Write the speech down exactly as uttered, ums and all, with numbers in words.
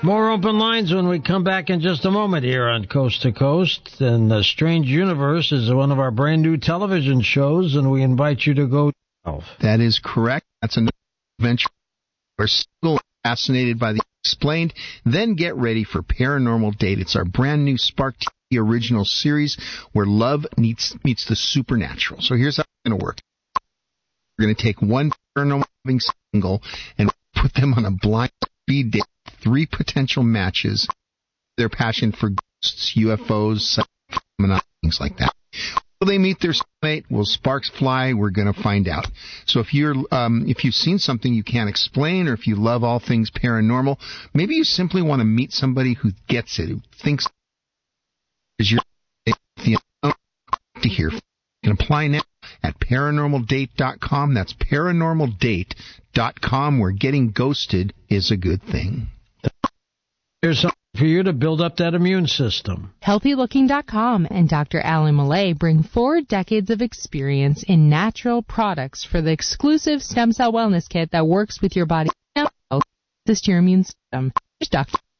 More open lines when we come back in just a moment here on Coast to Coast. And The Strange Universe is one of our brand new television shows, and we invite you to go. That is correct. That's another adventure. We're still fascinated by the explained. Then get ready for Paranormal Date. It's our brand new Spark T V original series where love meets, meets the supernatural. So here's how it's going to work. We're going to take one paranormal loving single and put them on a blind speed date. Three potential matches, their passion for ghosts, U F Os, phenomena, things like that. Will they meet their soulmate? Will sparks fly? We're going to find out. So if you're, um, if you've seen something you can't explain, or if you love all things paranormal, maybe you simply want to meet somebody who gets it, who thinks is your the to hear. You can apply now at paranormal date dot com. That's paranormal date dot com, where getting ghosted is a good thing. Here's something for you to build up that immune system. healthy looking dot com and Doctor Alan Millay bring four decades of experience in natural products for the exclusive stem cell wellness kit that works with your body and assist your immune system. Here's Doctor